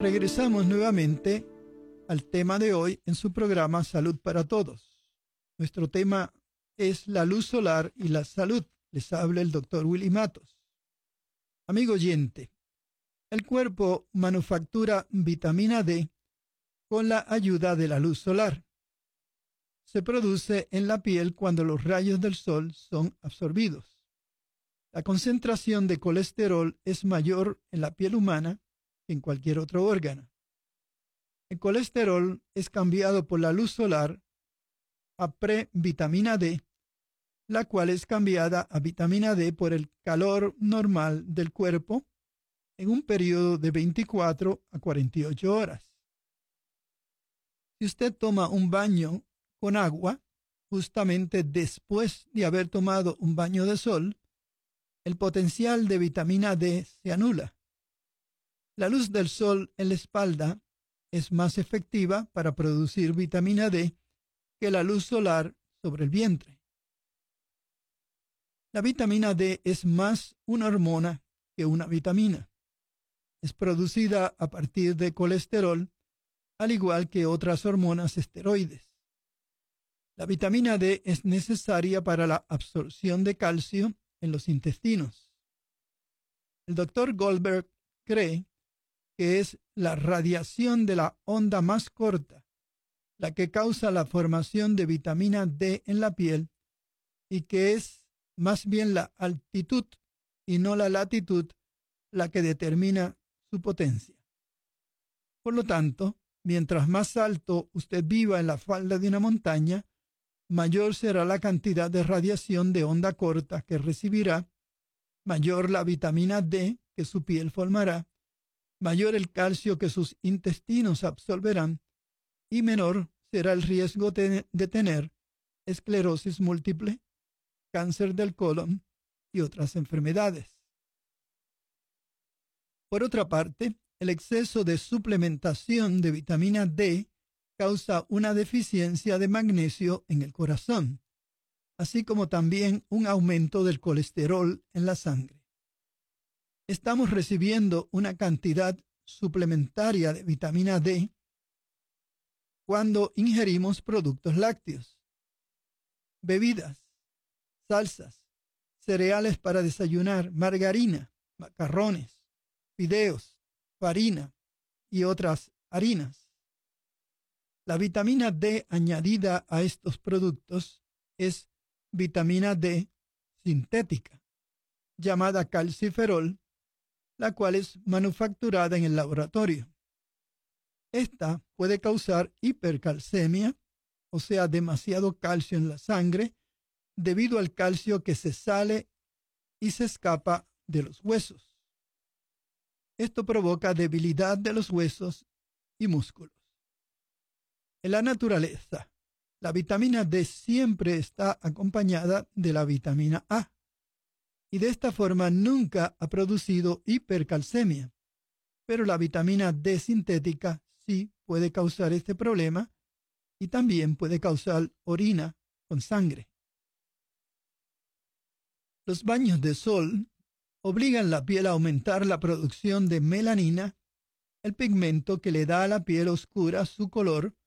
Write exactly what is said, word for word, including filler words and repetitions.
Regresamos nuevamente al tema de hoy en su programa Salud para Todos. Nuestro tema es la luz solar y la salud. Les habla el doctor Willy Matos. Amigo oyente, el cuerpo manufactura vitamina D con la ayuda de la luz solar. Se produce en la piel cuando los rayos del sol son absorbidos. La concentración de colesterol es mayor en la piel humana que en cualquier otro órgano. El colesterol es cambiado por la luz solar a previtamina D, la cual es cambiada a vitamina D por el calor normal del cuerpo en un periodo de veinticuatro a cuarenta y ocho horas. Si usted toma un baño con agua, justamente después de haber tomado un baño de sol, el potencial de vitamina D se anula. La luz del sol en la espalda es más efectiva para producir vitamina D que la luz solar sobre el vientre. La vitamina D es más una hormona que una vitamina. Es producida a partir de colesterol, al igual que otras hormonas esteroides. La vitamina D es necesaria para la absorción de calcio en los intestinos. El doctor Goldberg cree que es la radiación de la onda más corta la que causa la formación de vitamina D en la piel y que es más bien la altitud y no la latitud la que determina su potencia. Por lo tanto, mientras más alto usted viva en la falda de una montaña, mayor será la cantidad de radiación de onda corta que recibirá, mayor la vitamina D que su piel formará, mayor el calcio que sus intestinos absorberán y menor será el riesgo de, de tener esclerosis múltiple, cáncer del colon y otras enfermedades. Por otra parte, el exceso de suplementación de vitamina D causa una deficiencia de magnesio en el corazón, así como también un aumento del colesterol en la sangre. Estamos recibiendo una cantidad suplementaria de vitamina D cuando ingerimos productos lácteos, bebidas, salsas, cereales para desayunar, margarina, macarrones, fideos, farina y otras harinas. La vitamina D añadida a estos productos es vitamina D sintética, llamada calciferol, la cual es manufacturada en el laboratorio. Esta puede causar hipercalcemia, o sea, demasiado calcio en la sangre, debido al calcio que se sale y se escapa de los huesos. Esto provoca debilidad de los huesos y músculos. En la naturaleza, la vitamina D siempre está acompañada de la vitamina A, y de esta forma nunca ha producido hipercalcemia, pero la vitamina D sintética sí puede causar este problema y también puede causar orina con sangre. Los baños de sol obligan la piel a aumentar la producción de melanina, el pigmento que le da a la piel oscura su color